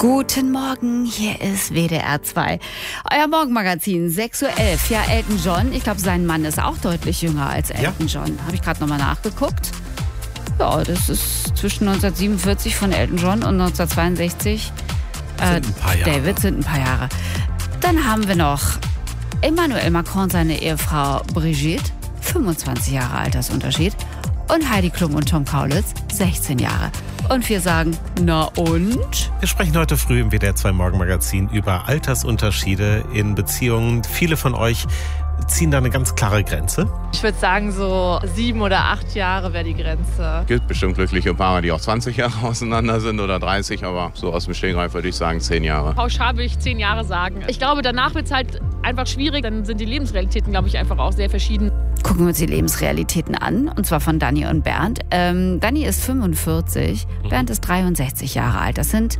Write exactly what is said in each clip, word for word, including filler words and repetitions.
Guten Morgen, hier ist W D R zwei. Euer Morgenmagazin, sechs Uhr elf. Ja, Elton John, ich glaube, sein Mann ist auch deutlich jünger als Elton ja. John. Habe ich gerade nochmal nachgeguckt. Ja, das ist zwischen neunzehnhundertsiebenundvierzig von Elton John und neunzehnhundertzweiundsechzig äh, sind ein paar Jahre. David sind ein paar Jahre. Dann haben wir noch Emmanuel Macron, seine Ehefrau Brigitte, fünfundzwanzig Jahre Altersunterschied. Und Heidi Klum und Tom Kaulitz, sechzehn Jahre. Und wir sagen, na und? Wir sprechen heute früh im W D R zwei Morgenmagazin über Altersunterschiede in Beziehungen. Viele von euch ziehen da eine ganz klare Grenze. Ich würde sagen, so sieben oder acht Jahre wäre die Grenze. Es gibt bestimmt glückliche Paare, die auch zwanzig Jahre auseinander sind oder dreißig, aber so aus dem Stegreif würde ich sagen zehn Jahre. Pauschal würde ich zehn Jahre sagen. Ich glaube, danach wird es halt einfach schwierig. Dann sind die Lebensrealitäten, glaube ich, einfach auch sehr verschieden. Gucken wir uns die Lebensrealitäten an, und zwar von Dani und Bernd. Ähm, Dani ist fünfundvierzig, mhm. Bernd ist dreiundsechzig Jahre alt. Das sind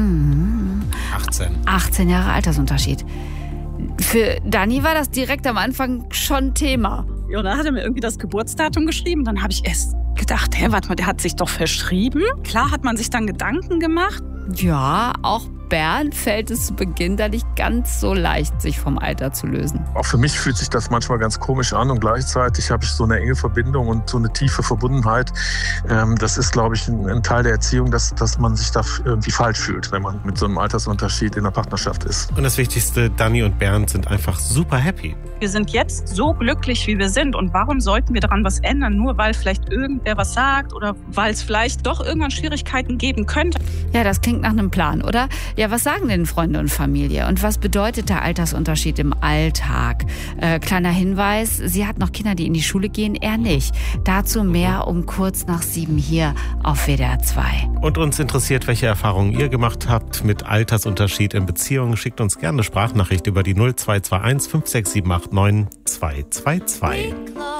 hm, achtzehn. achtzehn Jahre Altersunterschied. Für Dani war das direkt am Anfang schon Thema. Ja, und dann hat er mir irgendwie das Geburtsdatum geschrieben. Dann habe ich erst gedacht, hä, warte mal, der hat sich doch verschrieben. Klar hat man sich dann Gedanken gemacht. Ja, auch Bernd fällt es zu Beginn da nicht ganz so leicht, sich vom Alter zu lösen. Auch für mich fühlt sich das manchmal ganz komisch an und gleichzeitig habe ich so eine enge Verbindung und so eine tiefe Verbundenheit. Ähm, das ist, glaube ich, ein, ein Teil der Erziehung, dass, dass man sich da irgendwie falsch fühlt, wenn man mit so einem Altersunterschied in der Partnerschaft ist. Und das Wichtigste, Dani und Bernd sind einfach super happy. Wir sind jetzt so glücklich, wie wir sind. Und warum sollten wir daran was ändern? Nur weil vielleicht irgendwer was sagt oder weil es vielleicht doch irgendwann Schwierigkeiten geben könnte. Ja, das klingt nach einem Plan, oder? Ja, was sagen denn Freunde und Familie? Und was bedeutet der Altersunterschied im Alltag? Äh, kleiner Hinweis, sie hat noch Kinder, die in die Schule gehen, er nicht. Dazu mehr um kurz nach sieben hier auf W D R zwei. Und uns interessiert, welche Erfahrungen ihr gemacht habt mit Altersunterschied in Beziehungen. Schickt uns gerne eine Sprachnachricht über die null zwei zwei eins fünf sechs sieben acht neun zwei zwei zwei.